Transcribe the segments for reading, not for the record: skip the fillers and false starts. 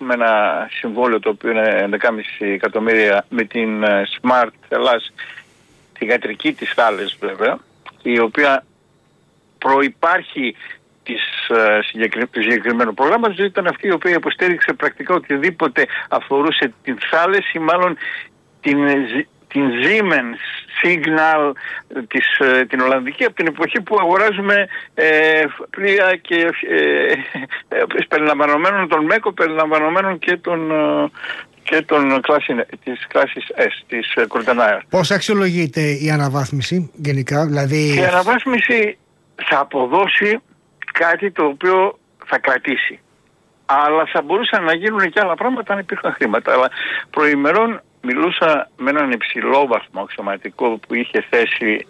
με ένα συμβόλαιο το οποίο είναι 11,5 εκατομμύρια με την Smart Ελλάς, τη γατρική της Θάλες βέβαια, η οποία προϋπάρχει του συγκεκριμένου προγράμματος, ήταν αυτή η οποία υποστήριξε πρακτικά οτιδήποτε αφορούσε την Θάλες ή μάλλον την Siemens Signal την Ολλανδική, από την εποχή που αγοράζουμε πλοία και περιλαμβανομένων των ΜΕΚΟ, περιλαμβανομένων και της κλάσης S, της Κουρτενάερ. Πώς αξιολογείται η αναβάθμιση γενικά, δηλαδή? Η αναβάθμιση θα αποδώσει κάτι το οποίο θα κρατήσει. Αλλά θα μπορούσαν να γίνουν και άλλα πράγματα αν υπήρχαν χρήματα. Αλλά προημερών μιλούσα με έναν υψηλόβαθμο αξιωματικό που είχε θέση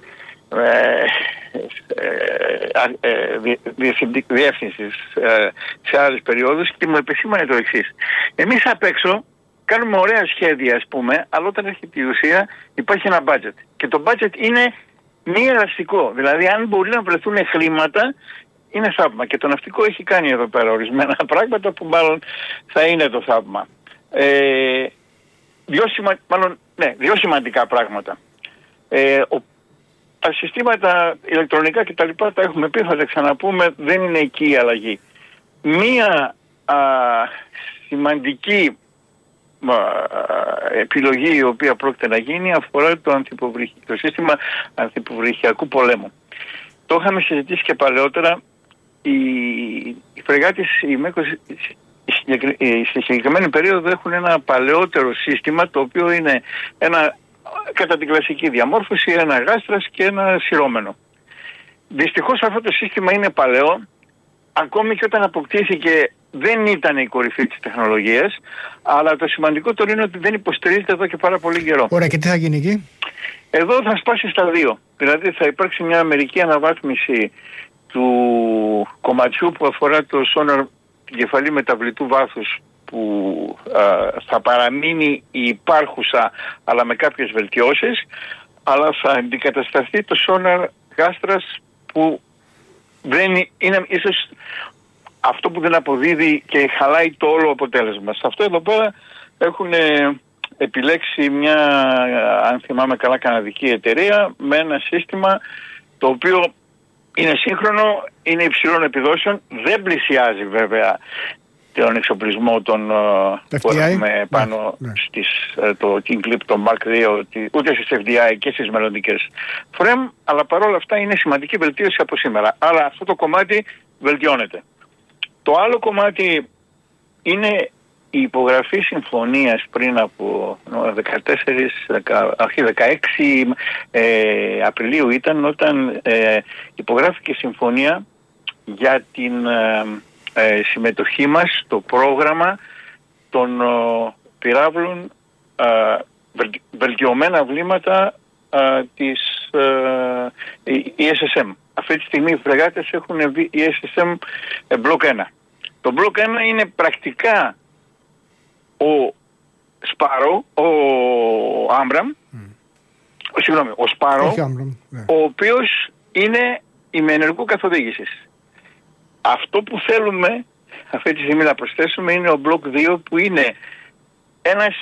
διεύθυνσης σε άλλες περιόδους και μου επισήμανε το εξής. Εμείς απ' έξω κάνουμε ωραία σχέδια, ας πούμε, αλλά όταν έρχεται η ουσία υπάρχει ένα budget. Και το budget είναι μη ελαστικό. Δηλαδή αν μπορεί να βρεθούν χρήματα είναι θαύμα. Και το ναυτικό έχει κάνει εδώ πέρα ορισμένα πράγματα που μάλλον θα είναι το θαύμα. Δύο σημαντικά πράγματα. Τα συστήματα ηλεκτρονικά και τα λοιπά τα έχουμε πει, θα τα ξαναπούμε, δεν είναι εκεί η αλλαγή. Μία σημαντική επιλογή η οποία πρόκειται να γίνει αφορά το σύστημα ανθιποβρυχιακού πολέμου. Το είχαμε συζητήσει και παλαιότερα. Οι φρεγάτες, οι ΜΕΚΟ, στη συγκεκριμένη περίοδο έχουν ένα παλαιότερο σύστημα, το οποίο είναι κατά την κλασική διαμόρφωση, ένα γάστρας και ένα σειρώμενο. Δυστυχώς αυτό το σύστημα είναι παλαιό, ακόμη και όταν αποκτήθηκε δεν ήταν η κορυφή της τεχνολογίας, αλλά το σημαντικότερο είναι ότι δεν υποστηρίζεται εδώ και πάρα πολύ καιρό. Ωραία, και τι θα γίνει εκεί? Εδώ θα σπάσει στα δύο. Δηλαδή θα υπάρξει μια μερική αναβάθμιση του κομματιού που αφορά το σόναρ, την κεφαλή μεταβλητού βάθους, που θα παραμείνει η υπάρχουσα αλλά με κάποιες βελτιώσεις, αλλά θα αντικατασταθεί το σόναρ γάστρας που δεν είναι ίσως αυτό που δεν αποδίδει και χαλάει το όλο αποτέλεσμα. Σε αυτό εδώ πέρα έχουν επιλέξει μια, αν θυμάμαι καλά, καναδική εταιρεία με ένα σύστημα το οποίο είναι σύγχρονο, είναι υψηλών επιδόσεων, δεν πλησιάζει βέβαια τον εξοπλισμό που έχουμε πάνω το King Clip, το Mark II, ούτε στις FDI και στις μελλοντικές FREM, αλλά παρόλα αυτά είναι σημαντική βελτίωση από σήμερα. Άρα αυτό το κομμάτι βελτιώνεται. Το άλλο κομμάτι είναι η υπογραφή συμφωνίας πριν από 16 Απριλίου ήταν, όταν υπογράφηκε συμφωνία για την συμμετοχή μας στο πρόγραμμα των πυράβλων βελτιωμένα βλήματα της ESSM. Αυτή τη στιγμή οι φρεγάτες έχουν ESSM Block 1. Το Block 1 είναι πρακτικά ο Σπάρο, ο Σπάρο, ο οποίος είναι ημιενεργού καθοδήγησης. Αυτό που θέλουμε αυτή τη στιγμή να προσθέσουμε είναι ο Block 2, που είναι ένας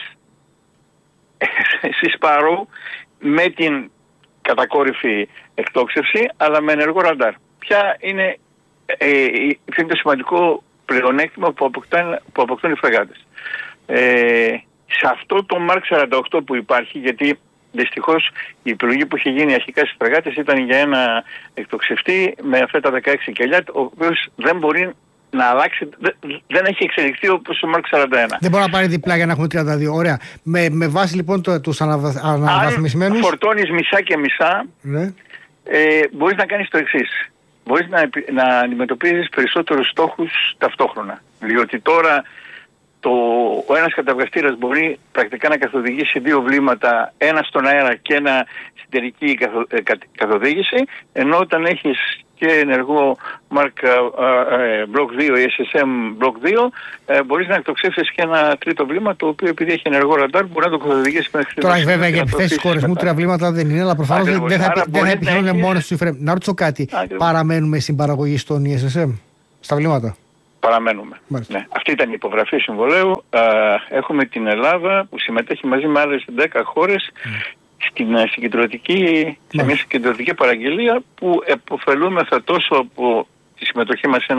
Σπάρο με την κατακόρυφη εκτόξευση, αλλά με ενεργό ραντάρ. Ποια είναι το σημαντικό πλεονέκτημα που αποκτούν οι φρεγάτες? Σε αυτό το Mark 48 που υπάρχει, γιατί δυστυχώς η επιλογή που είχε γίνει αρχικά στις φρεγάτες ήταν για ένα εκτοξευτή με αυτά τα 16 κελιά, ο οποίος δεν μπορεί να αλλάξει, δεν έχει εξελιχθεί όπως ο Mark 41. Δεν μπορεί να πάρει διπλά για να έχουμε 32. Ωραία. Με βάση λοιπόν τους αναβαθμισμένους. Αν φορτώνεις μισά και μισά, ναι, μπορείς να κάνεις το εξής. Μπορείς να αντιμετωπίζεις περισσότερους στόχους ταυτόχρονα. Διότι τώρα ο ένας καταυγαστήρας μπορεί πρακτικά να καθοδηγήσει δύο βλήματα, ένα στον αέρα και ένα στην εταιρική καθοδήγηση, ενώ όταν έχεις και ενεργό Mark Block 2 ή SSM Block 2, μπορείς να εκτοξεύσεις και ένα τρίτο βλήμα, το οποίο επειδή έχει ενεργό ραντάρ μπορεί να το καθοδηγήσει μέχρι στιγμή. Τώρα βέβαια για επιθέσεις χωρισμού τρία βλήματα δεν είναι, αλλά προφανώς δεν θα επιθύνουν μόνος τους. Να ρωτήσω κάτι, παραμένουμε στην παραγωγή στον ESSM, στα βλήματα? παραμένουμε. Ναι. Αυτή ήταν η υπογραφή συμβολέου. Έχουμε την Ελλάδα που συμμετέχει μαζί με άλλες 10 χώρες σε μια συγκεντρωτική παραγγελία που επωφελούμεθα τόσο από τη συμμετοχή μας σε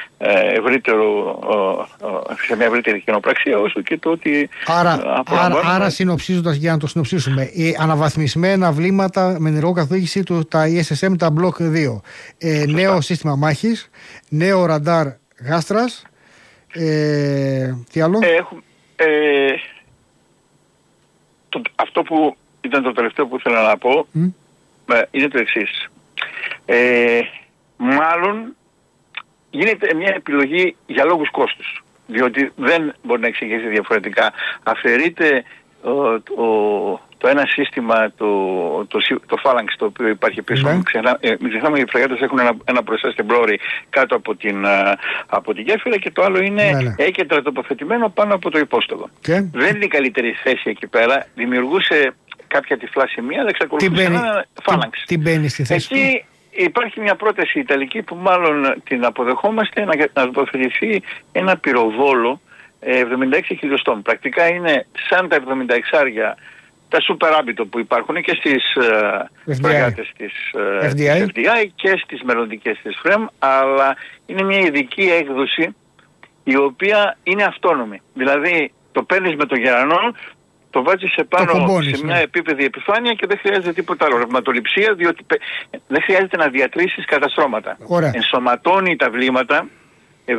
σε μια ευρύτερη κοινοπραξία, όσο και το ότι... Άρα συνοψίζοντας, για να το συνοψίσουμε, αναβαθμισμένα βλήματα με ενεργό καθοδήγηση του τα ESSM, τα Block 2, νέο σύστημα μάχης, νέο ραντάρ γάστρας, τι άλλο? Αυτό που ήταν το τελευταίο που ήθελα να πω είναι το εξής. Μάλλον γίνεται μια επιλογή για λόγους κόστους, διότι δεν μπορεί να εξηγήσει διαφορετικά. Αφαιρείται το ένα σύστημα, το Phalanx, το οποίο υπάρχει πίσω. Μην ξεχνάμε, οι φρεγάτες έχουν ένα μπροστά στην πλώρη κάτω από την γέφυρα, και το άλλο είναι έκεντρα τοποθετημένο πάνω από το υπόστολο. Δεν είναι η καλύτερη θέση εκεί πέρα. Δημιουργούσε κάποια τυφλά σημεία, αλλά εξακολουθούσε ένα Phalanx. Τι μπαίνει στη θέση εκεί? Υπάρχει μια πρόταση ιταλική που μάλλον την αποδεχόμαστε, να τοποθετηθεί ένα πυροβόλο 76 χιλιοστών. Πρακτικά είναι σαν τα 76άρια, τα Super Abito που υπάρχουν και στις φρεγάτες της FDI και στις μελλοντικές της FREM, αλλά είναι μια ειδική έκδοση η οποία είναι αυτόνομη. Δηλαδή το παίρνεις με το γερανό, το βάζεις επάνω σε μια επίπεδη επιφάνεια και δεν χρειάζεται τίποτα άλλο. Ρευματοληψία, διότι δεν χρειάζεται να διατρήσεις καταστρώματα. Ενσωματώνει τα βλήματα 72,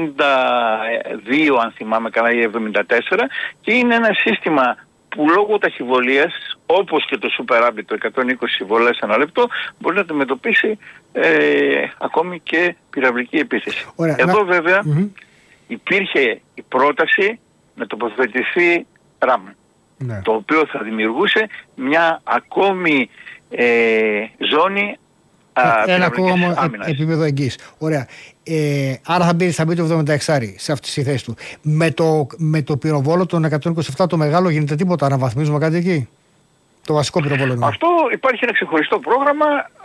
αν θυμάμαι καλά, ή 74, και είναι ένα σύστημα που λόγω ταχυβολίας, όπως και το Super Abito 120 βολές ανά λεπτό, μπορεί να αντιμετωπίσει ακόμη και πυραυλική επίθεση. Εδώ βέβαια υπήρχε η πρόταση να τοποθετηθεί RAM. Το οποίο θα δημιουργούσε μια ακόμη ζώνη ένα ακόμα επίπεδο εγγύης. Ωραία. Άρα θα μπει το 76 σε αυτή τη θέση του. Με το πυροβόλο των 127 το μεγάλο γίνεται τίποτα? Αναβαθμίζουμε κάτι εκεί? Το βασικό πυροβόλο είναι. Αυτό υπάρχει ένα ξεχωριστό πρόγραμμα.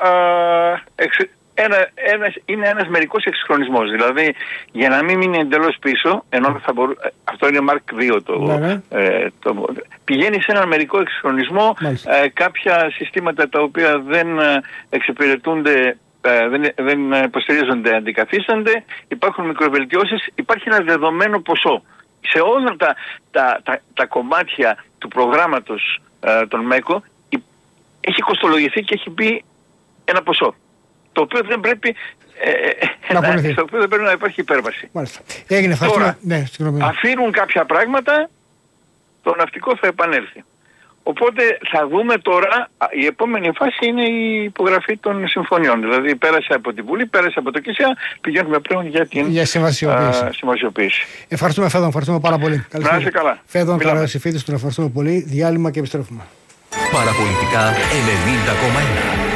Είναι ένας μερικός εξυγχρονισμός. Δηλαδή, για να μην μείνει εντελώς πίσω, ενώ αυτό είναι Mark 2 πηγαίνει σε έναν μερικό εξυγχρονισμό, κάποια συστήματα τα οποία δεν εξυπηρετούνται, δεν υποστηρίζονται, αντικαθίστανται, υπάρχουν μικροβελτιώσεις, υπάρχει ένα δεδομένο ποσό. Σε όλα τα κομμάτια του προγράμματος των ΜΕΚΟ έχει κοστολογηθεί και έχει μπει ένα ποσό, το οποίο δεν πρέπει να υπάρχει υπέρβαση. Έγινε. Τώρα, αφήνουν κάποια πράγματα, το ναυτικό θα επανέλθει. Οπότε θα δούμε τώρα, η επόμενη φάση είναι η υπογραφή των συμφωνιών. Δηλαδή πέρασε από την Βουλή, πέρασε από το ΚΙΣΑ, πηγαίνουμε πλέον για την συμβασιοποίηση. Ευχαριστούμε, Φέδων, ευχαριστούμε πάρα πολύ. Να είστε καλά. Φέδων Καρασιφίδης, τον ευχαριστούμε πολύ. Διάλειμμα και επιστρέφουμε. Παραπολιτικά 90,1.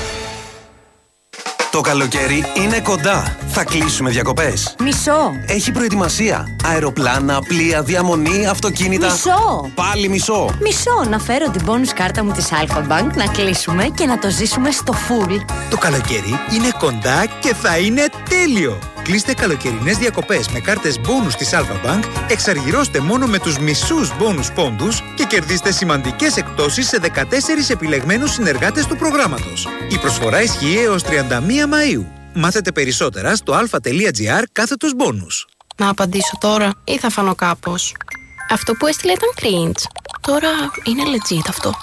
Το καλοκαίρι είναι κοντά. Θα κλείσουμε διακοπές. Μισό. Έχει προετοιμασία. Αεροπλάνα, πλοία, διαμονή, αυτοκίνητα. Μισό. Πάλι μισό. Μισό. Να φέρω την bonus κάρτα μου της Alpha Bank, να κλείσουμε και να το ζήσουμε στο full. Το καλοκαίρι είναι κοντά και θα είναι τέλειο. Κλείστε καλοκαιρινές διακοπές με κάρτες bonus της Alpha Bank, εξαργυρώστε μόνο με τους μισούς bonus πόντους και κερδίστε σημαντικές εκπτώσεις σε 14 επιλεγμένους συνεργάτες του προγράμματος. Η προσφορά ισχύει έως 31 Μαΐου. Μάθετε περισσότερα στο alpha.gr/bonus. Να απαντήσω τώρα ή θα φανώ κάπως? Αυτό που έστειλε ήταν cringe. Τώρα είναι legit αυτό.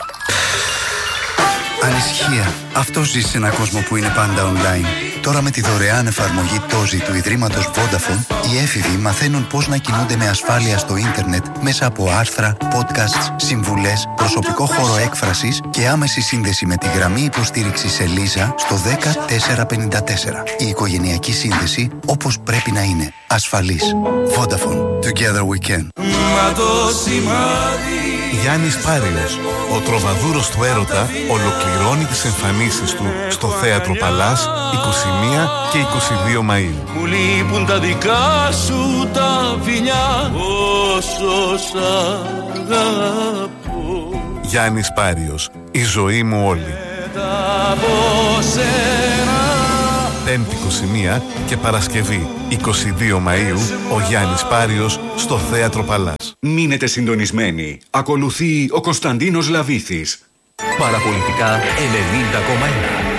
Ανησυχία. Αυτό ζει σε έναν κόσμο που είναι πάντα online. Τώρα με τη δωρεάν εφαρμογή Tozi του Ιδρύματος Vodafone, οι έφηβοι μαθαίνουν πώς να κινούνται με ασφάλεια στο ίντερνετ μέσα από άρθρα, podcasts, συμβουλές, προσωπικό χώρο έκφρασης και άμεση σύνδεση με τη γραμμή υποστήριξης Ελίζα στο 10454. Η οικογενειακή σύνδεση όπως πρέπει να είναι. Ασφαλής. Vodafone. Together we can. Γιάννης Πάριος, ο τροβαδούρος του έρωτα, ολοκληρώνει τις εμφανίσεις του στο Θέατρο Παλάς 21 και 22 Μαΐου. Μου λείπουν τα δικά σου τα φιλιά, όσο σ' αγαπώ. Γιάννης Πάριος, η ζωή μου όλη. Πέμπτη 21 και Παρασκευή 22 Μαΐου ο Γιάννης Πάριος στο Θέατρο Παλάς. Μείνετε συντονισμένοι. Ακολουθεί ο Κωνσταντίνος Λαβίθης. Παραπολιτικά 90,1.